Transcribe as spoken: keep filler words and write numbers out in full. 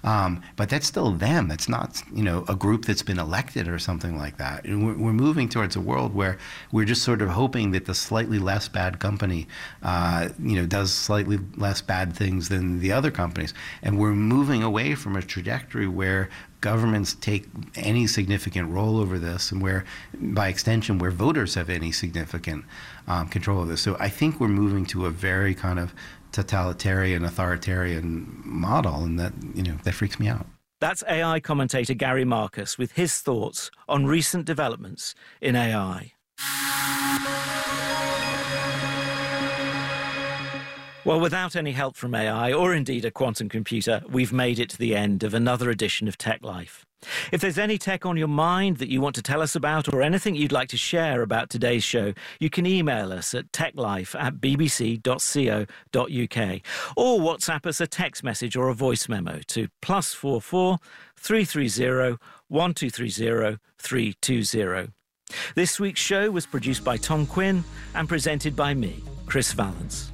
Um, but that's still them. It's not, you know, a group that's been elected or something like that. And we're, we're moving towards a world where we're just sort of hoping that the slightly less bad company, uh, you know, does slightly less bad things than the other companies. And we're moving away from a trajectory where governments take any significant role over this, and where, by extension, where voters have any significant um, control of this. So I think we're moving to a very kind of totalitarian, authoritarian model, and that, you know, that freaks me out. That's A I commentator Gary Marcus with his thoughts on recent developments in A I. Well, without any help from A I, or indeed a quantum computer, we've made it to the end of another edition of Tech Life. If there's any tech on your mind that you want to tell us about, or anything you'd like to share about today's show, you can email us at techlife at bbc dot co dot uk, or WhatsApp us a text message or a voice memo to plus four four three three zero one two three zero three two zero. This week's show was produced by Tom Quinn and presented by me, Chris Vallance.